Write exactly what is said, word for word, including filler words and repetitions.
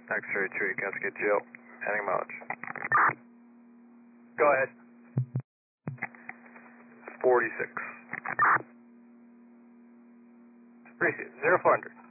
X-ray three, Cascade Geo, heading mileage. Go ahead. forty-six. Appreciate it. Zero four hundred.